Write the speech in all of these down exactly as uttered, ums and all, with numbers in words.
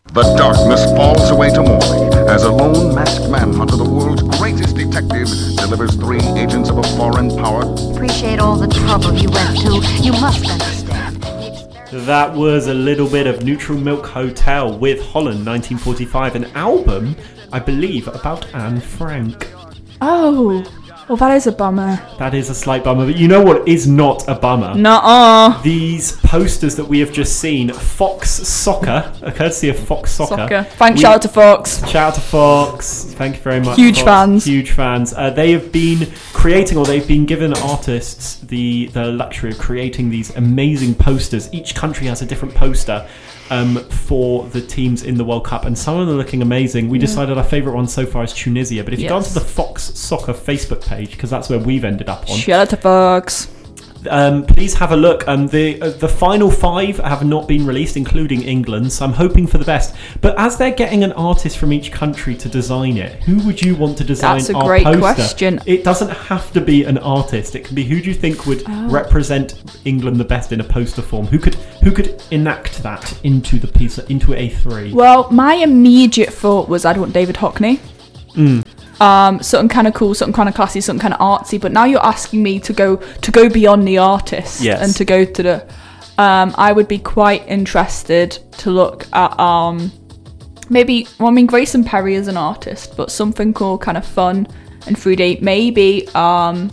The darkness falls away to morning as a lone masked manhunter, the world's greatest detective, delivers three agents of a foreign power. Appreciate all the trouble you went to. You must understand. That was a little bit of Neutral Milk Hotel with Holland nineteen forty-five, an album, I believe, about Anne Frank. Oh, well, that is a bummer. That is a slight bummer, but you know what is not a bummer? Nuh-uh. These posters that we have just seen, Fox Soccer, a courtesy of Fox Soccer. Soccer. Thanks, we, shout out to Fox. Shout out to Fox. Thank you very much. Huge Fox. fans. Huge fans. Uh, they have been creating, or they've been given artists the, the luxury of creating these amazing posters. Each country has a different poster. Um, for the teams in the World Cup, and some of them are looking amazing. We yeah. decided our favourite one so far is Tunisia, but if you yes. go onto the Fox Soccer Facebook page, because that's where we've ended up on. Shout out to Fox. Um, please have a look. Um, the uh, the final five have not been released, including England, so I'm hoping for the best. But as they're getting an artist from each country to design it, who would you want to design That's a our great poster? question. It doesn't have to be an artist. It can be who do you think would oh. represent England the best in a poster form? Who could who could enact that into the piece, into A three? Well, my immediate thought was I'd want David Hockney. Mm. Um, something kind of cool, something kind of classy, something kind of artsy. But now you're asking me to go to go beyond the artist yes. and to go to the. Um, I would be quite interested to look at um, maybe. Well, I mean, Grayson Perry is an artist, but something cool, kind of fun and three D. Maybe um,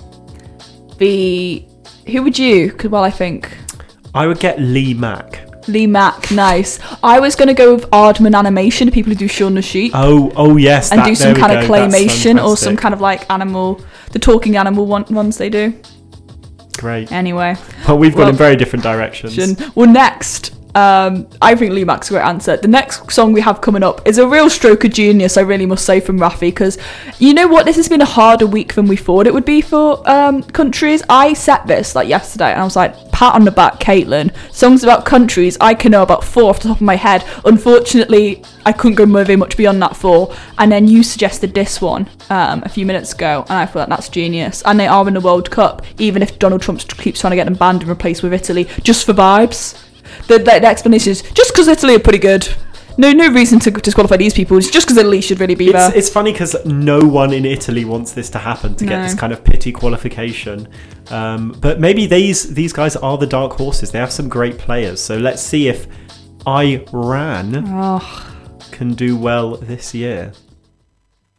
the who would you? Cause, well, I think I would get Lee Mack. Lee Mack, nice. I was going to go with Aardman Animation, people who do Shaun the Sheep. Oh, oh yes. And that, do some kind go. of claymation or some kind of like animal, the talking animal one, ones they do. Great. Anyway. Well, we've well, gone in very different directions. Well, next, um, I think Lee Mack's a great answer. The next song we have coming up is a real stroke of genius, I really must say, from Rafi, because you know what? This has been a harder week than we thought it would be for um, countries. I set this like yesterday and I was like, pat on the back, Caitlin. Songs about countries, I can know about four off the top of my head. Unfortunately, I couldn't go very much beyond that four. And then you suggested this one um, a few minutes ago, and I thought that's genius. And they are in the World Cup, even if Donald Trump keeps trying to get them banned and replaced with Italy, just for vibes. The, the, the explanation is just because Italy are pretty good. No, no reason to disqualify these people. It's just because Italy should really be it's, there. It's funny because no one in Italy wants this to happen to no. get this kind of pity qualification. Um, but maybe these these guys are the dark horses. They have some great players. So let's see if Iran oh. can do well this year.